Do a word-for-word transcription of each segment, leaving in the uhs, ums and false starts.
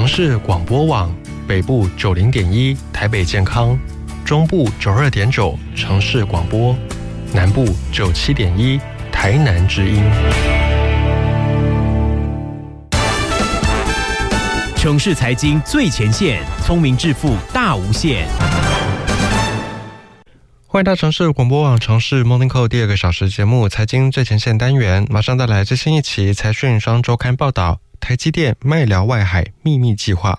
市广播网，北部九零点一台北健康，中部九二点九城市广播，南部九七点一台南之音。 城市财经最前线，聪明致富大无限。 欢迎到城市广播网城市 Morning Call 第二个小时节目财经最前线单元，马上带来最新一期财讯双周刊报道，台积电卖寮外海秘密计划。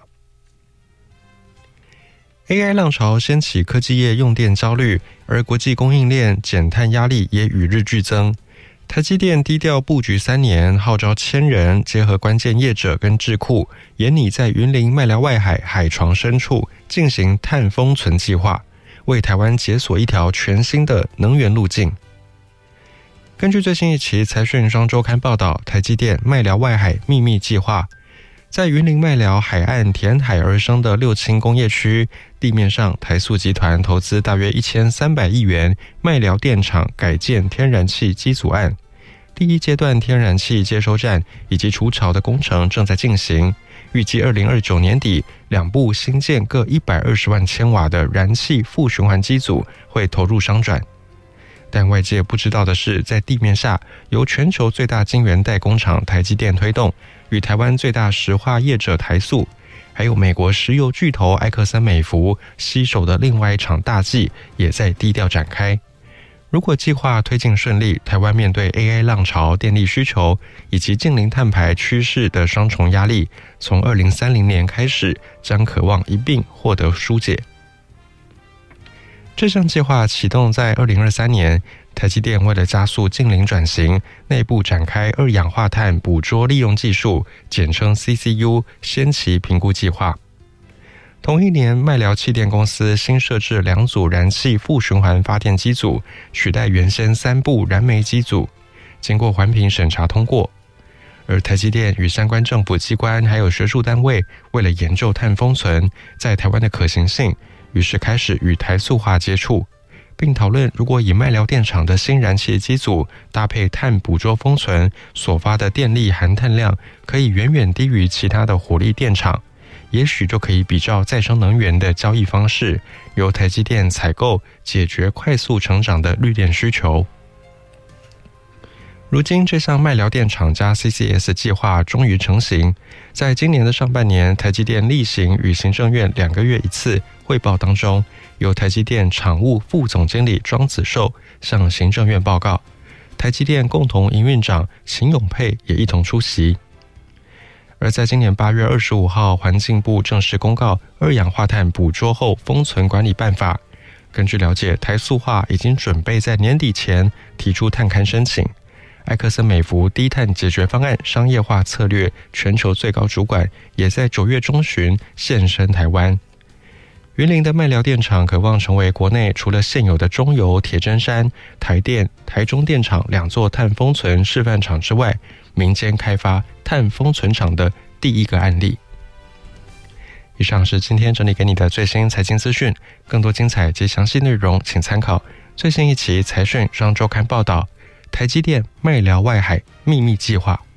A I 浪潮掀起科技业用电焦虑，而国际供应链减碳压力也与日俱增。台积电低调布局三年，号召千人，结合关键业者跟智库，研拟在云林麦寮外海海床深处进行碳封存计划，为台湾解锁一条全新的能源路径。根据最新一期财讯双周刊报道，台积电麦寮外海秘密计划，在云林麦寮海岸填海而生的六轻工业区地面上，台塑集团投资大约一千三百亿元麦寮电厂改建天然气机组案，第一阶段天然气接收站以及除槽的工程正在进行，预计二零二九年底，两部新建各一百二十万千瓦的燃气负循环机组会投入商转。但外界不知道的是，在地面下由全球最大晶圆代工厂台积电推动，与台湾最大石化业者台塑，还有美国石油巨头埃克森美孚携手的另外一场大计也在低调展开。如果计划推进顺利，台湾面对 A I 浪潮、电力需求以及近零碳排趋势的双重压力，从二零三零年开始将渴望一并获得疏解。这项计划启动在二零二三年，台积电为了加速近零转型，内部展开二氧化碳捕捉利用技术，简称 C C U 先期评估计划。同一年，麦寮气电公司新设置两组燃气负循环发电机组，取代原先三部燃煤机组，经过环评审查通过。而台积电与相关政府机关还有学术单位，为了研究碳封存在台湾的可行性，于是开始与台塑化接触，并讨论如果以麦寮电厂的新燃气机组搭配碳捕捉封存所发的电力含碳量可以远远低于其他的火力电厂，也许就可以比照再生能源的交易方式，由台积电采购，解决快速成长的绿电需求。如今这项麦寮电厂加 C C S 计划终于成型，在今年的上半年，台积电例行与行政院两个月一次汇报当中，由台积电厂务副总经理庄子寿向行政院报告，台积电共同营运长秦永佩也一同出席。而在今年八月二十五号，环境部正式公告二氧化碳捕捉后封存管理办法。根据了解，台塑化已经准备在年底前提出碳勘申请。埃克森美孚低碳解决方案商业化策略全球最高主管也在九月中旬现身台湾。云林的麦寮电厂渴望成为国内除了现有的中油、铁砧山、台电、台中电厂两座碳封存示范厂之外，民间开发碳封存厂的第一个案例。以上是今天整理给你的最新财经资讯，更多精彩及详细内容请参考最新一期财讯双周刊报道，台积电麦寮外海秘密计划。